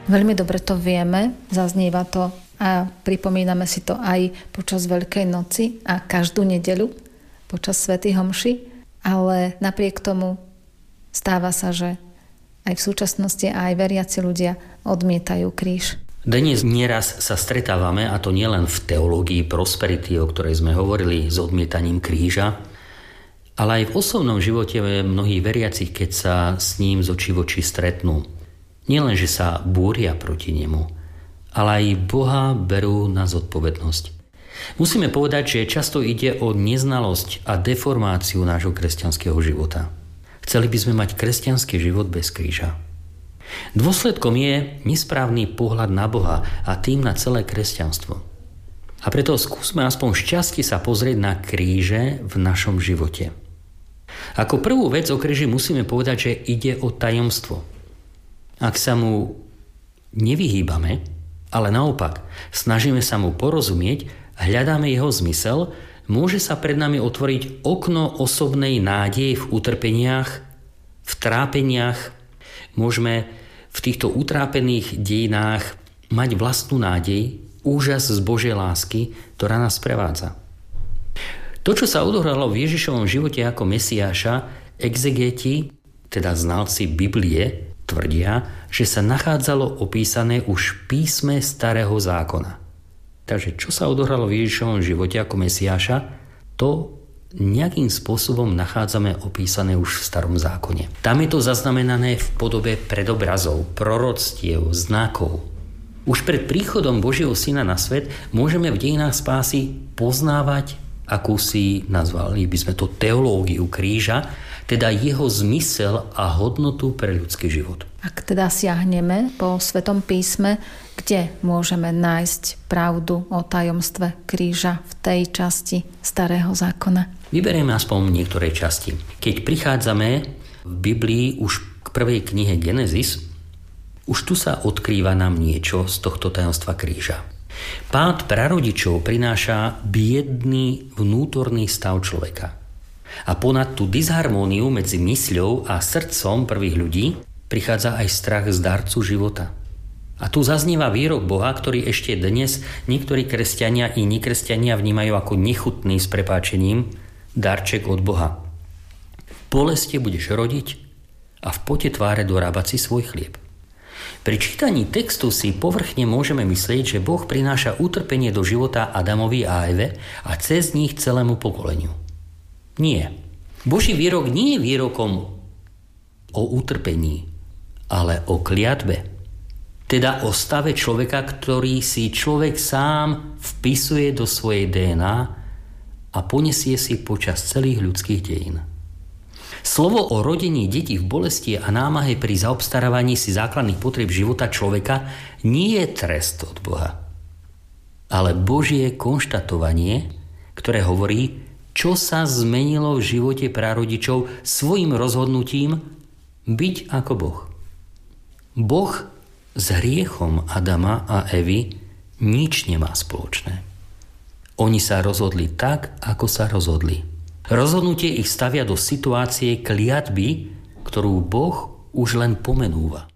Veľmi dobre to vieme, zaznieva to a pripomíname si to aj počas Veľkej noci a každú nedeľu počas svätých homší, ale napriek tomu stáva sa, že aj v súčasnosti aj veriaci ľudia odmietajú kríž. Dnes nieraz sa stretávame, a to nielen v teológii prosperity, o ktorej sme hovorili, s odmietaním kríža, ale aj v osobnom živote mnohých veriacich, keď sa s ním z očí v oči stretnú. Nielen, že sa búria proti nemu, ale aj Boha berú na zodpovednosť. Musíme povedať, že často ide o neznalosť a deformáciu nášho kresťanského života. Chceli by sme mať kresťanský život bez kríža. Dôsledkom je nesprávny pohľad na Boha a tým na celé kresťanstvo. A preto skúsme aspoň šťastie sa pozrieť na kríže v našom živote. Ako prvú vec o kríži musíme povedať, že ide o tajomstvo. Ak sa mu nevyhýbame, ale naopak snažíme sa mu porozumieť, hľadáme jeho zmysel, môže sa pred nami otvoriť okno osobnej nádeje v utrpeniach, v trápeniach. Môžeme v týchto utrápených dejinách mať vlastnú nádej, úžas z Božej lásky, ktorá nás prevádza. To, čo sa odohralo v Ježišovom živote ako Mesiáša, exegeti, teda znalci Biblie, tvrdia, že sa nachádzalo opísané už v písme Starého zákona. Takže čo sa odohralo v Ježišovom živote ako Mesiáša, to nejakým spôsobom nachádzame opísané už v Starom zákone. Tam je to zaznamenané v podobe predobrazov, proroctiev, znakov. Už pred príchodom Božieho Syna na svet môžeme v dejinách spásy poznávať akúsi, nazvali by sme to teológiu kríža, teda jeho zmysel a hodnotu pre ľudský život. Ak teda siahneme po Svetom písme, kde môžeme nájsť pravdu o tajomstve kríža v tej časti Starého zákona? Vyberieme aspoň niektorej časti. Keď prichádzame v Biblii už k prvej knihe Genesis, už tu sa odkrýva nám niečo z tohto tajomstva kríža. Pád prarodičov prináša biedný vnútorný stav človeka. A ponad tú disharmóniu medzi mysľou a srdcom prvých ľudí prichádza aj strach z darcu života. A tu zaznieva výrok Boha, ktorý ešte dnes niektorí kresťania i nekresťania vnímajú ako nechutný s prepáčením darček od Boha. V bolesti budeš rodiť a v pote tváre dorábať si svoj chlieb. Pri čítaní textu si povrchne môžeme myslieť, že Boh prináša utrpenie do života Adamovi a Eve a cez nich celému pokoleniu. Nie. Boží výrok nie je výrokom o utrpení, ale o kliatbe. Teda o stave človeka, ktorý si človek sám vpisuje do svojej DNA a poniesie si počas celých ľudských dejín. Slovo o rodení detí v bolesti a námahe pri zaobstarávaní si základných potrieb života človeka nie je trest od Boha, ale Božie konštatovanie, ktoré hovorí, čo sa zmenilo v živote prarodičov svojim rozhodnutím byť ako Boh. Boh s hriechom Adama a Evy nič nemá spoločné. Oni sa rozhodli tak, ako sa rozhodli. Rozhodnutie ich stavia do situácie kliatby, ktorú Boh už len pomenúva.